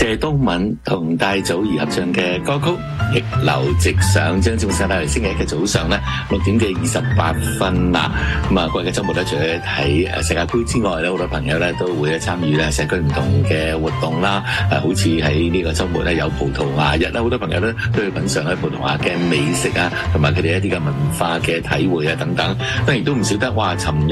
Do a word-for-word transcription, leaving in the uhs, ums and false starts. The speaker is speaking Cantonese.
謝東閔同戴祖儀合唱嘅歌曲《逆流直上》，將節目帶嚟星期一嘅早上咧六點嘅二十八分啦。咁啊，過去嘅週末咧，除咗睇誒世界盃之外咧，好多朋友咧都會咧參與咧社區唔同嘅活動啦。誒，好似喺呢個週末咧有葡萄牙日啦，好多朋友咧都去品嚐咧葡萄牙嘅美食啊，同埋佢哋一啲嘅文化嘅體會啊等等。當然都唔少得話，尋日